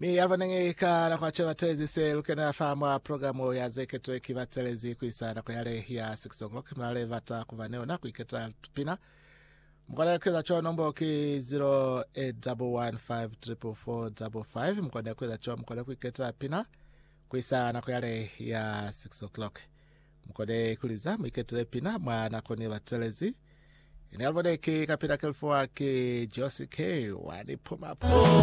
Mi alvanengeka na kwa chewa telezi se lukena famu programu ya zeketu ekiva telezi kuisa na kwa yale ya 6 o'clock male vata kuvaneo na kuiketa tupina mkwada kweza chowa nombo ki 0811544455 mkwada kweza chowa mkwada kuiketa pina kuisa na kwa yale ya 6 o'clock mkwada kuliza mwiketa pina mwana kone va telezi ini alvaneki kapita kelfuwa ki Josie K wani pumapu